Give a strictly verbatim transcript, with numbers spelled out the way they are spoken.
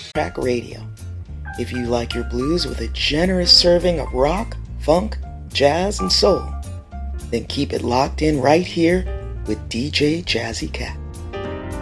Track Radio. If you like your blues with a generous serving of rock, funk, jazz, and soul, then keep it locked in right here with D J Jazzy Cat.